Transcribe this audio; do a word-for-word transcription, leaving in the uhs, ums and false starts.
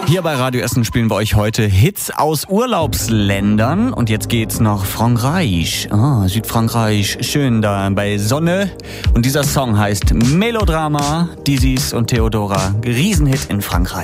Hier bei Radio Essen spielen wir euch heute Hits aus Urlaubsländern. Und jetzt geht's nach Frankreich. Ah, Südfrankreich. Schön da bei Sonne. Und dieser Song heißt Melodrama. Dizis und Theodora. Riesenhit in Frankreich.